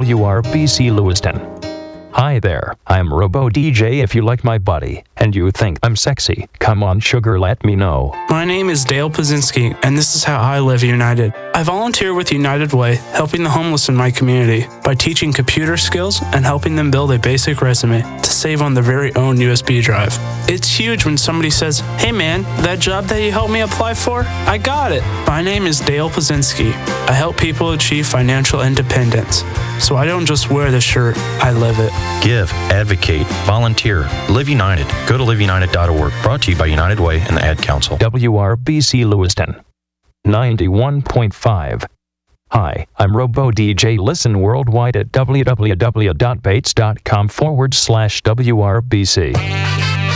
WRBC Lewiston. Hi there, I'm Robo DJ. If you like my body and you think I'm sexy, come on sugar, let me know. My name is Dale Pazinski, and this is how I live United. I volunteer with United Way, helping the homeless in my community by teaching computer skills and helping them build a basic resume to save on their very own USB drive. It's huge when somebody says, "Hey man, that job that you helped me apply for, I got it." My name is Dale Pazinski. I help people achieve financial independence. So I don't just wear the shirt, I live it. Give, advocate, volunteer, Live United. Go to liveunited.org. Brought to you by United Way and the Ad Council. WRBC Lewiston 91.5. Hi, I'm Robo DJ. Listen worldwide at www.bates.com/WRBC.